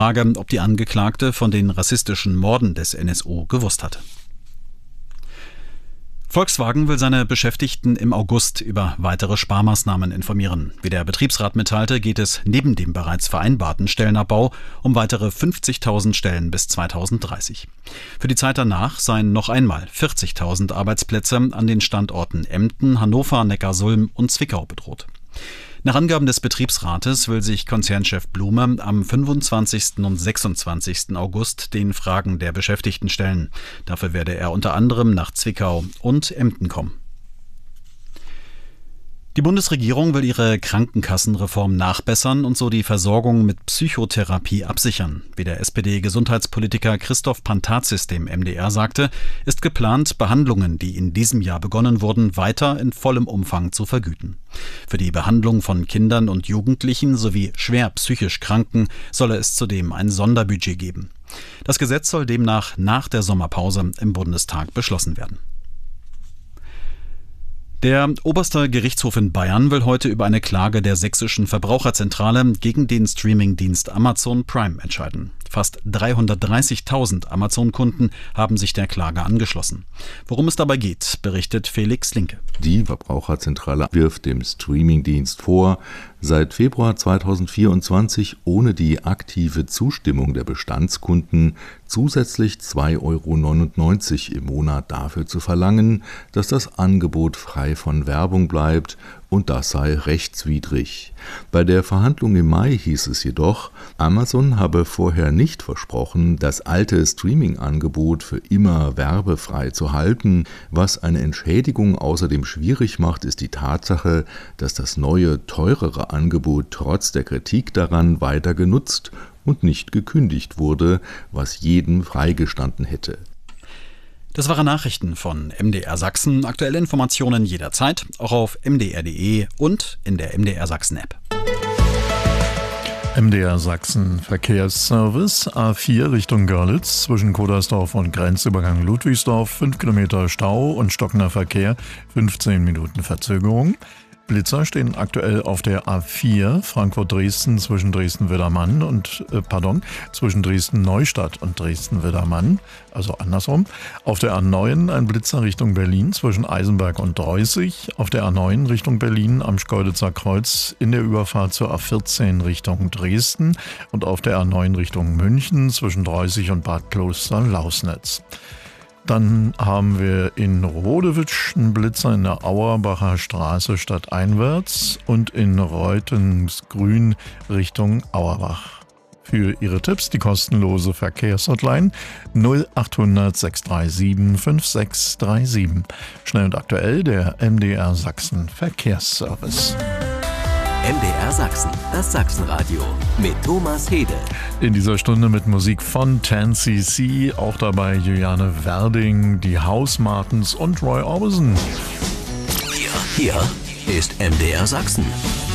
Frage, ob die Angeklagte von den rassistischen Morden des NSU gewusst hatte. Volkswagen will seine Beschäftigten im August über weitere Sparmaßnahmen informieren. Wie der Betriebsrat mitteilte, geht es neben dem bereits vereinbarten Stellenabbau um weitere 50.000 Stellen bis 2030. Für die Zeit danach seien noch einmal 40.000 Arbeitsplätze an den Standorten Emden, Hannover, Neckarsulm und Zwickau bedroht. Nach Angaben des Betriebsrates will sich Konzernchef Blume am 25. und 26. August den Fragen der Beschäftigten stellen. Dafür werde er unter anderem nach Zwickau und Emden kommen. Die Bundesregierung will ihre Krankenkassenreform nachbessern und so die Versorgung mit Psychotherapie absichern. Wie der SPD-Gesundheitspolitiker Christoph Pantazis dem MDR sagte, ist geplant, Behandlungen, die in diesem Jahr begonnen wurden, weiter in vollem Umfang zu vergüten. Für die Behandlung von Kindern und Jugendlichen sowie schwer psychisch Kranken solle es zudem ein Sonderbudget geben. Das Gesetz soll demnach nach der Sommerpause im Bundestag beschlossen werden. Der Oberste Gerichtshof in Bayern will heute über eine Klage der sächsischen Verbraucherzentrale gegen den Streamingdienst Amazon Prime entscheiden. Fast 330.000 Amazon-Kunden haben sich der Klage angeschlossen. Worum es dabei geht, berichtet Felix Linke. Die Verbraucherzentrale wirft dem Streamingdienst vor, seit Februar 2024 ohne die aktive Zustimmung der Bestandskunden zusätzlich 2,99 € im Monat dafür zu verlangen, dass das Angebot frei von Werbung bleibt, und das sei rechtswidrig. Bei der Verhandlung im Mai hieß es jedoch, Amazon habe vorher nicht versprochen, das alte Streaming-Angebot für immer werbefrei zu halten. Was eine Entschädigung außerdem schwierig macht, ist die Tatsache, dass das neue, teurere Angebot trotz der Kritik daran weiter genutzt und nicht gekündigt wurde, was jedem freigestanden hätte. Das waren Nachrichten von MDR Sachsen. Aktuelle Informationen jederzeit, auch auf mdr.de und in der MDR Sachsen App. MDR Sachsen Verkehrsservice A4 Richtung Görlitz zwischen Kodersdorf und Grenzübergang Ludwigsdorf 5 Kilometer Stau und stockender Verkehr, 15 Minuten Verzögerung. Blitzer stehen aktuell auf der A4 Frankfurt-Dresden zwischen zwischen Dresden-Neustadt und Dresden-Widdermann, also andersrum. Auf der A9 ein Blitzer Richtung Berlin zwischen Eisenberg und Dreußig. Auf der A9 Richtung Berlin am Schkeuditzer Kreuz in der Überfahrt zur A14 Richtung Dresden und auf der A9 Richtung München zwischen Dreußig und Bad Kloster-Lausnitz. Dann haben wir in Rodewitsch einen Blitzer in der Auerbacher Straße stadteinwärts und in Reutensgrün Richtung Auerbach. Für Ihre Tipps die kostenlose Verkehrshotline 0800 637 5637. Schnell und aktuell der MDR Sachsen Verkehrsservice. MDR Sachsen, das Sachsenradio mit Thomas Hede. In dieser Stunde mit Musik von 10cc, auch dabei Juliane Werding, die Hausmartens und Roy Orbison. Hier ist MDR Sachsen.